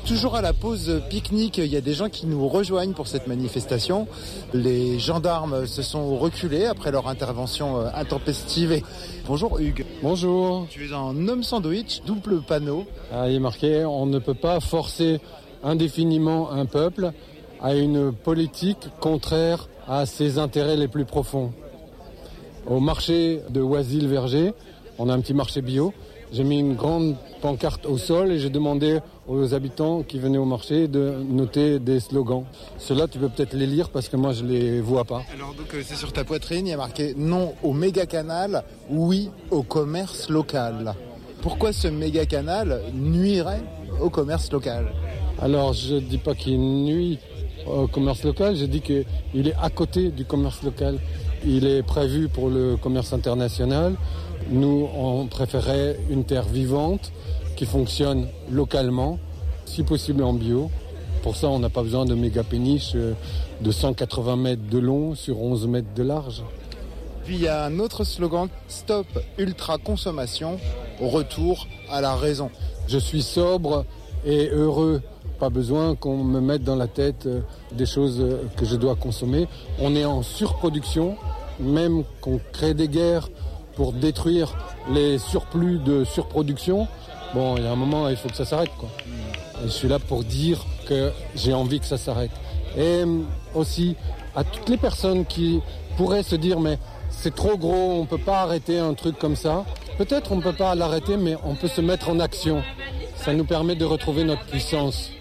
Toujours à la pause pique-nique, il y a des gens qui nous rejoignent pour cette manifestation. Les gendarmes se sont reculés après leur intervention intempestive. Bonjour Hugues. Bonjour. Tu es un homme sandwich, double panneau. Il est marqué, on ne peut pas forcer indéfiniment un peuple à une politique contraire à ses intérêts les plus profonds. Au marché de Oisille-Verger, on a un petit marché bio. J'ai mis une grande pancarte au sol et j'ai demandé aux habitants qui venaient au marché de noter des slogans. Ceux-là, tu peux peut-être les lire parce que moi, je les vois pas. Alors donc, c'est sur ta poitrine, il y a marqué « Non au méga-canal, oui au commerce local ». Pourquoi ce méga-canal nuirait au commerce local ? Alors, je dis pas qu'il nuit au commerce local, je dis qu'il est à côté du commerce local. Il est prévu pour le commerce international. Nous, on préférait une terre vivante qui fonctionne localement, si possible en bio. Pour ça, on n'a pas besoin de méga péniches de 180 mètres de long sur 11 mètres de large. Puis il y a un autre slogan, Stop ultra consommation, retour à la raison. Je suis sobre et heureux. Pas besoin qu'on me mette dans la tête des choses que je dois consommer. On est en surproduction, même qu'on crée des guerres pour détruire les surplus de surproduction. Bon, il y a un moment, il faut que ça s'arrête, quoi. Et je suis là pour dire que j'ai envie que ça s'arrête. Et aussi, à toutes les personnes qui pourraient se dire, mais c'est trop gros, on ne peut pas arrêter un truc comme ça. Peut-être on ne peut pas l'arrêter, mais on peut se mettre en action. Ça nous permet de retrouver notre puissance.